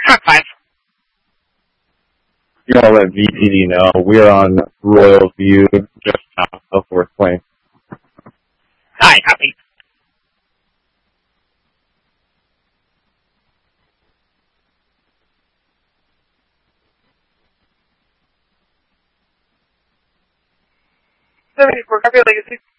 Five. You want to let VTD know we're on Royal View, just south of Fort Plain. Hi, copy. Copy Legacy.